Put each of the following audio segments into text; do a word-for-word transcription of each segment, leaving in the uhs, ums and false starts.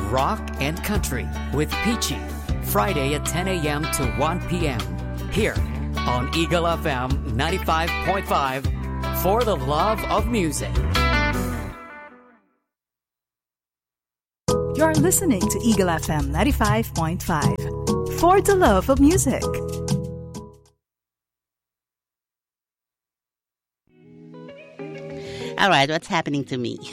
Rock and Country with Peachy. Friday at ten a.m. to one p.m. Here on Eagle F M ninety-five point five for the love of music. You're listening to Eagle F M ninety-five point five for the love of music. All right, what's happening to me?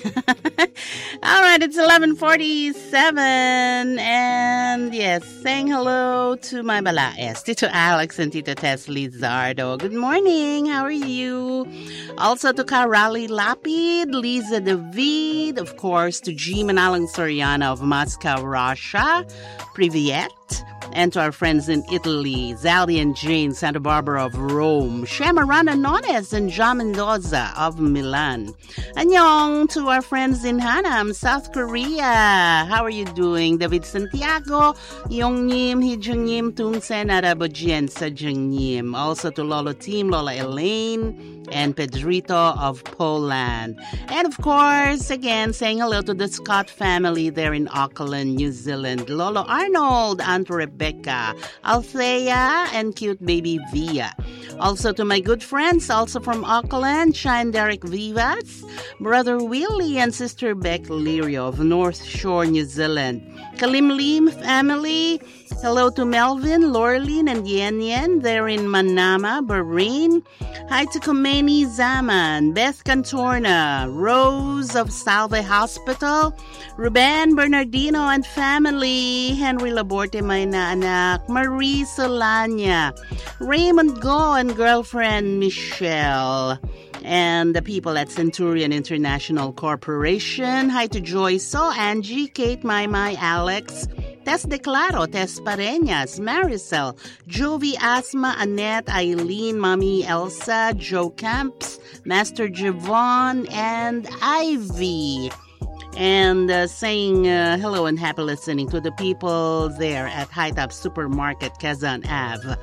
All right, it's eleven forty-seven, and yes, saying hello to my balaes, Tito Alex and Tito Tess Lizardo. Good morning, how are you? Also to Karali Lapid, Lisa David, of course, to G. Manalang Soriana of Moscow, Russia, Privyet. And to our friends in Italy, Zali and Jane, Santa Barbara of Rome, Shamarana Nones and John Mendoza of Milan. Annyeong to our friends in Hanam, South Korea. How are you doing? David Santiago, Yongnim, Hijungnim, Tungsen, Arabojien, Sajungnim. Also to Lolo Team, Lola Elaine, and Pedrito of Poland. And of course, again, saying hello to the Scott family there in Auckland, New Zealand. Lolo Arnold, Aunt Rebecca, Althea, and cute baby Via. Also to my good friends, also from Auckland, Shine Derek Vivas, Brother Willie and Sister Beck Lirio of North Shore, New Zealand. Kalim Lim family, hello to Melvin, Lorlene, and Yen Yen. They're in Manama, Bahrain. Hi to Khomeini Zaman, Beth Cantorna, Rose of Salve Hospital, Ruben Bernardino and family, Henry Laborte, my anak, Marie Solana, Raymond Go and girlfriend Michelle, and the people at Centurion International Corporation. Hi to Joyce, So, Angie, Kate, Mai Mai, Alex, Tess Declaro, Tess Pareñas, Maricel, Jovi, Asma, Annette, Eileen, Mommy Elsa, Joe Camps, Master Javon, and Ivy. And uh, saying uh, hello and happy listening to the people there at High Top Supermarket, Kazan Ave.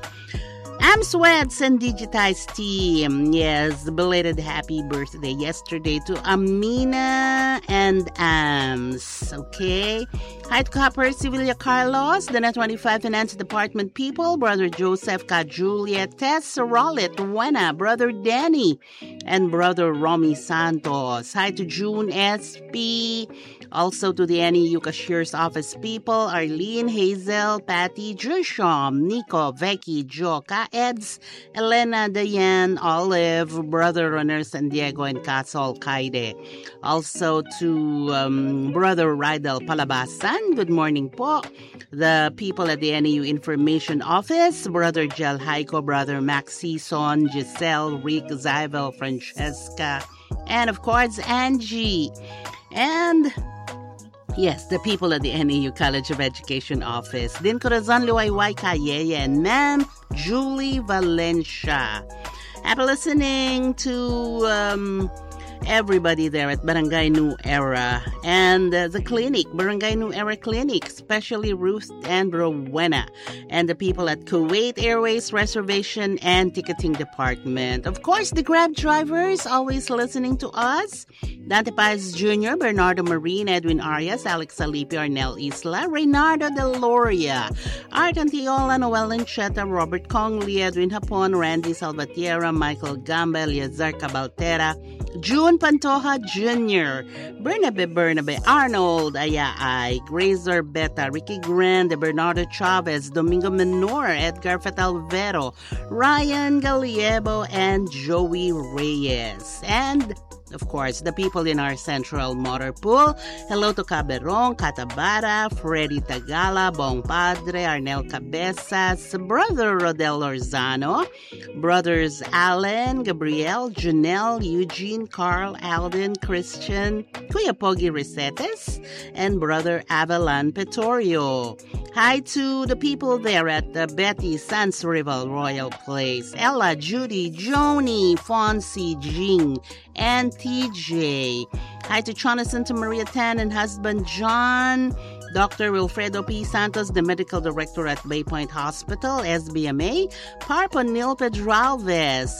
Amsweats and Digitized Team. Yes, belated happy birthday yesterday to Amina and Ams. Okay. Hi to Copper Sevilla Carlos, the Net twenty-five Finance Department people, Brother Joseph, Ka Juliet, Tess, Rolit, Wena, Brother Danny, and Brother Romy Santos. Hi to June S P. Also to the N E U Cashier's Office people, Arlene, Hazel, Patty, Jusham, Nico, Becky, Jo, Ka Eds, Elena, Diane, Olive, Brother Runner, San Diego, and Casol Kaide. Also to um, Brother Rydel Palabasan, good morning po. The people at the N E U Information Office, Brother Jel Haiko, Brother Max Season, Giselle, Rick, Zyvel, Francesca, and of course Angie. And yes, the people at the N E U College of Education Office, Din Corazon Luayway Kayeye and Ma'am Julie Valencia. Happy listening to um, everybody there at Barangay New Era and uh, the clinic, Barangay New Era Clinic, especially Ruth and Rowena, and the people at Kuwait Airways Reservation and Ticketing Department. Of course, the Grab drivers always listening to us. Dante Paz Junior, Bernardo Marine, Edwin Arias, Alex Alipi, Arnel Isla, Reynardo Deloria, Art Antiola, Noel Lancheta, Robert Congley, Edwin Hapon, Randy Salvatierra, Michael Gamba, Eliazar Cabaltera, June Pantoja Junior, Bernabe Bernabe, Arnold Ayaay, Grazer Beta, Ricky Grande, Bernardo Chavez, Domingo Menor, Edgar Fatalvero, Ryan Galiebo, and Joey Reyes. And of course, the people in our central motor pool. Hello to Caberon, Catabara, Freddy Tagala, Bong Padre, Arnel Cabezas, Brother Rodel Orzano, Brothers Alan, Gabriel, Janelle, Eugene, Carl, Alden, Christian, Kuya Pogi Resetes, and Brother Avalan Petorio. Hi to the people there at the Betty Sans Rival Royal Place. Ella, Judy, Joni, Fonzie, Jing, and T J. Hi to Jonathan, to Maria Tan and husband John. Doctor Wilfredo P. Santos, the medical director at Bay Point Hospital, S B M A. Parpo Nil Pedralves.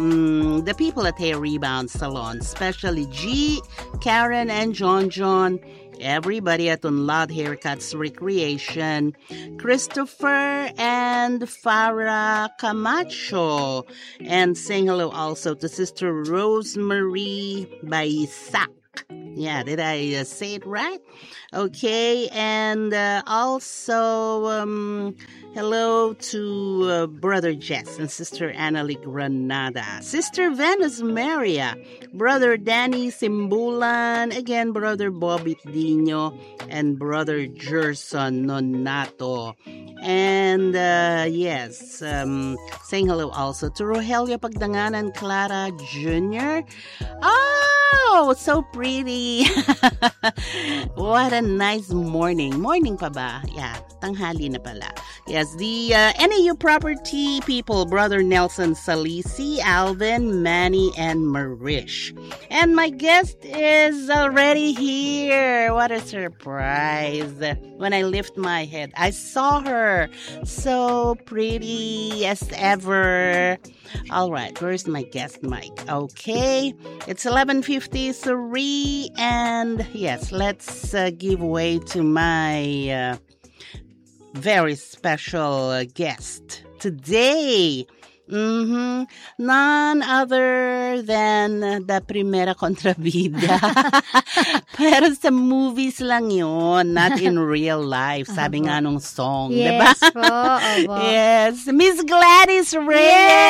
Mm, the people at Hair Rebound Salon, especially G, Karen, and John John. everybody at Unload Haircuts Recreation, Christopher and Farah Camacho. And saying hello also to Sister Rosemary Baisak. Yeah, did I uh, say it right? Okay, and uh, also um, hello to uh, Brother Jess and Sister Annalie Granada, Sister Venus Maria, Brother Danny Simbulan, again Brother Bobby Dino, and Brother Gerson Nonato. And uh, yes, um, saying hello also to Rogelio Pagdanganan Clara Junior Oh, so pretty. What a nice morning. Morning pa ba? Yeah, tanghali na pala. Yes, the uh, N A U property people, Brother Nelson Salisi, Alvin, Manny, and Marish. And my guest is already here. What a surprise. When I lift my head, I saw her. So pretty as ever. All right, where's my guest mic? Okay, it's eleven fifty-three, and yes, let's uh, give way to my uh, very special uh, guest today. Mm-hmm. None other than the Primera Contrabida. Pero sa movies lang yun, not in real life. Sabi nga nung song, yes, diba? Po, opo. Yes, Miss Gladys Reyes.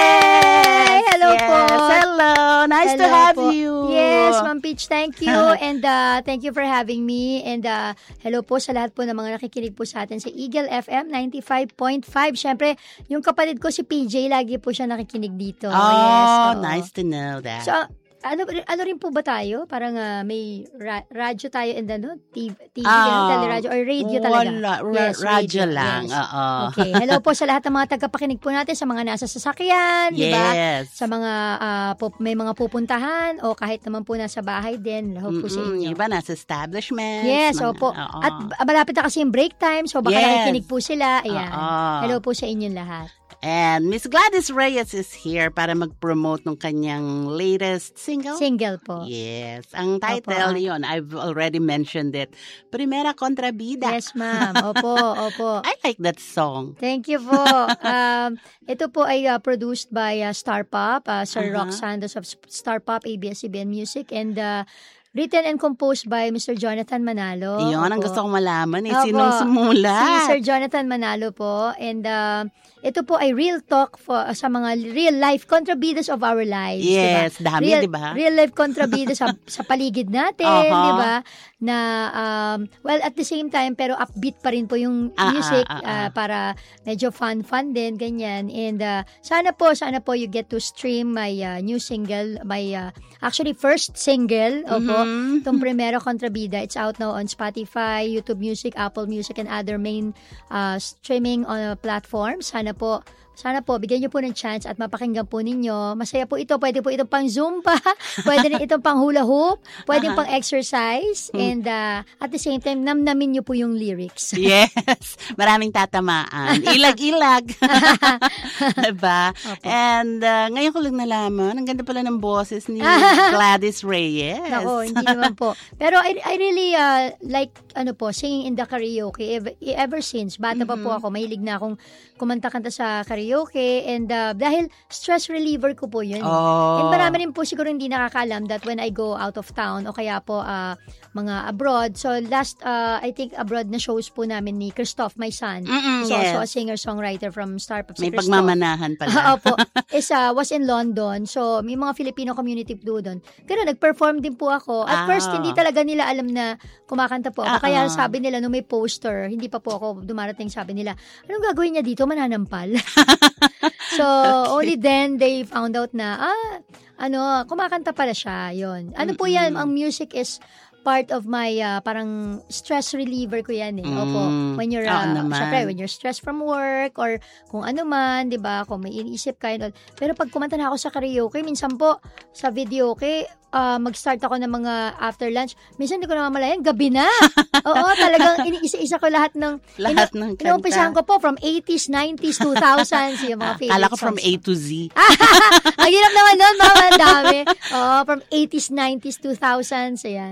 Yay! Hello yes. po. Hello, nice Hello to have po. you. Yes, Ma'am Peach, thank you. And uh, thank you for having me. And uh, hello po sa lahat po ng mga nakikinig po sa atin sa Eagle F M ninety-five point five. Siyempre, yung kapatid ko si P J, lagi po siya nakikinig dito. Oh, yes, so, nice to know that. So, ano ano rin po ba tayo? Parang uh, may ra- radyo tayo and ano, T V, T V oh, teleradyo or radio talaga? Wala, ra- yes, radyo radio lang. Yes. Oo. Okay. Hello po sa lahat ng mga tagapakinig po natin, sa mga nasa sasakyan, yes. di ba? Sa mga uh, po, may mga pupuntahan o kahit naman po nasa bahay din. Hello po sa inyo. Iba nasa establishment. Yes, mga, opo. Oo. At malapit na kasi yung break time, so baka yes. nakikinig po sila. Ayan. Oo. Hello po sa inyong lahat. And Miss Gladys Reyes is here para mag-promote ng kanyang latest single. Single po. Yes. Ang title Opo. yun, I've already mentioned it. Primera Contrabida. Yes, ma'am. Opo, opo. I like that song. Thank you po. Um, ito po ay uh, produced by uh, Star Pop, uh, Sir uh-huh. Rock Sandos of Star Pop, A B S C B N Music, and uh, written and composed by Mister Jonathan Manalo. Iyon ang Opo. gusto kong malaman. Eh. Opo. Sinong sumula? Si Sir Jonathan Manalo po. And uh, ito po ay real talk for, uh, sa mga real life contrabidas of our lives. Yes, diba? dami, real, diba? Real life contrabidas sa, sa paligid natin, uh-huh. diba? Na, um, well, at the same time, pero upbeat pa rin po yung ah, music ah, ah, uh, ah. para medyo fun-fun din, ganyan. And uh, sana po, sana po you get to stream my uh, new single, my uh, actually first single, opo, Mm-hmm. itong Primera Contrabida. It's out now on Spotify, YouTube Music, Apple Music, and other main uh, streaming uh, platforms. Sana po, sana po, bigyan niyo po ng chance at mapakinggan po ninyo. Masaya po ito. Pwede po itong pang Zumba, pwede rin itong pang hula hoop, pwede uh-huh. pang exercise, and uh, at the same time, namnamin niyo po yung lyrics. Yes. Maraming tatamaan. Ilag-ilag. Diba? Opo. And uh, ngayon ko lang nalaman, ang ganda pala ng boses ni Gladys Reyes. Nako, hindi naman po. Pero I, I really uh, like, ano po, singing in the karaoke. Ever, ever since, bata pa po ako, mahilig na akong kumanta-kanta sa karaoke. And uh, dahil stress reliever ko po yun. Oh. And marami rin po siguro hindi nakakaalam that when I go out of town o kaya po uh, mga abroad. So last, uh, I think abroad na shows po namin ni Christoph, my son. Mm-mm, Who's yes. also a singer-songwriter from Star Pop. May Christoph. pagmamanahan pala. Opo. Is, uh, was in London. So, may mga Filipino community po doon. Pero nag-perform din po ako. At Ah. first, hindi talaga nila alam na kumakanta po ako. Ah, Kaya ah. sabi nila, nung may poster, hindi pa po ako dumarating, sabi nila, anong gagawin niya dito? Mananampal. So, only then they found out na, ah, ano, kumakanta pala siya. Yun. Ano po yan? Ang music is part of my uh, parang stress reliever ko yan eh. Opo. When you're, Oo uh, naman. syempre, when you're stressed from work or kung ano man, di ba? Kung may iniisip ka. And all. Pero pag kumanta na ako sa karaoke, minsan po sa videoke, uh, mag-start ako ng mga after lunch. Minsan hindi ko namamalayan, gabi na. Oo, talagang iniisa-isa ko lahat ng Lahat inu- ng kanta. Inumpisahan ko po from eighties, nineties, two thousands, yung mga favorite Kala ko from songs. A to Z. Ang hirap naman nun, mama, ang dami. Oo, from eighties, nineties, two thousands, ayan. Aha.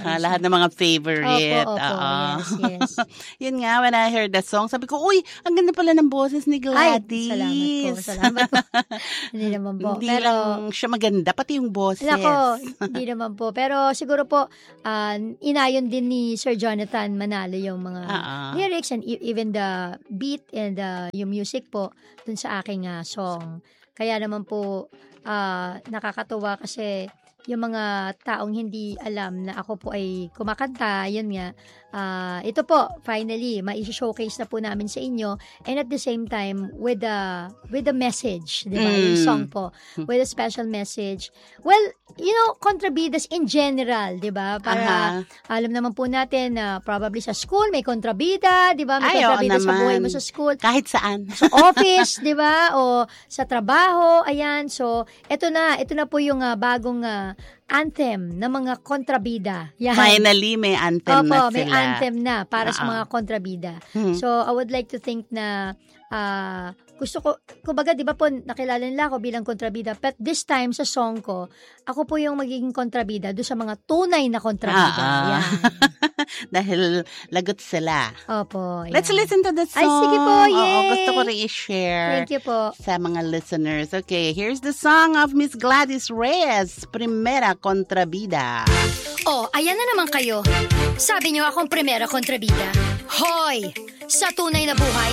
Ah, lahat ng mga favorite. Opo, opo. Oo. Yes, yes. Yun nga, when I heard the song, sabi ko, uy, ang ganda pala ng boses ni Ay, Gladys. salamat po. Salamat po. Hindi naman po. Hindi Pero, lang siya maganda, pati yung boses. nako, hindi naman po. Pero siguro po, ah, inayon din ni Sir Jonathan Manalo yung mga Ah, ah. lyrics and e- even the beat and the, yung music po dun sa aking ah, song. Kaya naman po, ah, nakakatuwa kasi yung mga taong hindi alam na ako po ay kumakanta, yun nga, ah, ito po, finally, mai-showcase na po namin sa inyo, and at the same time, with the, with the message, di ba? Yung Mm. song po, with a special message. Well, you know, kontrabidas in general, di ba? Para, Aha. alam naman po natin na probably sa school, may kontrabida, di ba? May Ay, oo kontrabida sa buhay mo naman. sa school, Kahit saan. sa office, di ba? O sa trabaho, ayan. So, ito na, ito na po yung ah, bagong ah, anthem ng mga kontrabida. Yan. Finally, may anthem Opo, na sila. may anthem na para sa Oo. mga kontrabida. Hmm. So, I would like to think na ah, gusto ko, kumbaga, di ba po, nakilala nila ako bilang kontrabida, but this time, sa song ko, ako po yung magiging kontrabida doon sa mga tunay na kontrabida. Ah, ah. Yan. Dahil lagot sila. Opo. Yan. Let's listen to the song. Ay, sige po, Oo, yay! gusto ko rin i-share. Thank you po. Sa mga listeners. Okay, here's the song of Miss Gladys Reyes, Primera Contrabida. Oh, ayan na naman kayo. Sabi niyo akong primera kontrabida. Hoy! Sa tunay na buhay,